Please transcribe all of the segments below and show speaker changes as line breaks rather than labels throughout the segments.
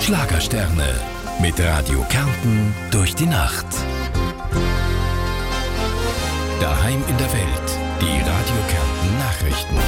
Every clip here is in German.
Schlagersterne mit Radio Kärnten durch die Nacht. Daheim in der Welt, die Radio Kärnten Nachrichten.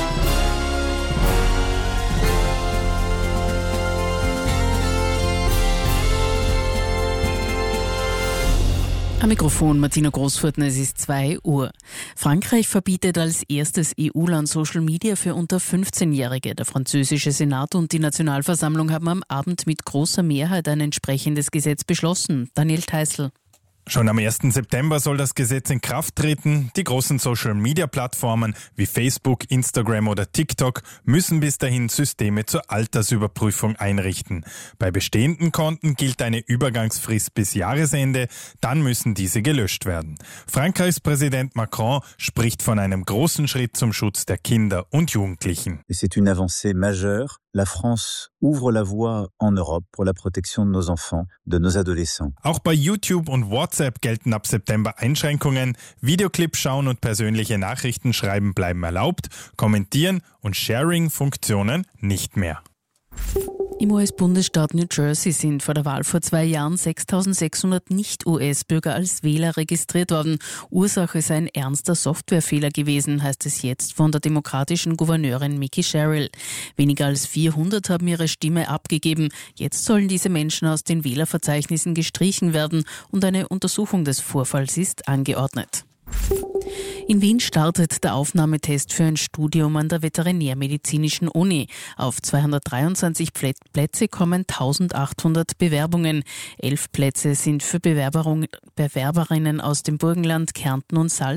Am Mikrofon Martina Großfurten, es ist 2 Uhr. Frankreich verbietet als erstes EU-Land Social Media für unter 15-Jährige. Der französische Senat und die Nationalversammlung haben am Abend mit großer Mehrheit ein entsprechendes Gesetz beschlossen. Daniel Theißl.
Schon am 1. September soll das Gesetz in Kraft treten. Die großen Social-Media-Plattformen wie Facebook, Instagram oder TikTok müssen bis dahin Systeme zur Altersüberprüfung einrichten. Bei bestehenden Konten gilt eine Übergangsfrist bis Jahresende, dann müssen diese gelöscht werden. Frankreichs Präsident Macron spricht von einem großen Schritt zum Schutz der Kinder und Jugendlichen.
C'est une avancée majeure. La France ouvre la voie en Europe pour la protection de nos enfants, de nos adolescents.
Auch bei YouTube und WhatsApp gelten ab September Einschränkungen. Videoclips schauen und persönliche Nachrichten schreiben bleiben erlaubt, kommentieren und Sharing-Funktionen nicht mehr.
Im US-Bundesstaat New Jersey sind vor der Wahl vor 2 Jahren 6.600 Nicht-US-Bürger als Wähler registriert worden. Ursache sei ein ernster Softwarefehler gewesen, heißt es jetzt von der demokratischen Gouverneurin Mickey Sherrill. Weniger als 400 haben ihre Stimme abgegeben. Jetzt sollen diese Menschen aus den Wählerverzeichnissen gestrichen werden und eine Untersuchung des Vorfalls ist angeordnet. In Wien startet der Aufnahmetest für ein Studium an der Veterinärmedizinischen Uni. Auf 223 Plätze kommen 1800 Bewerbungen. 11 Plätze sind für Bewerberinnen aus dem Burgenland, Kärnten und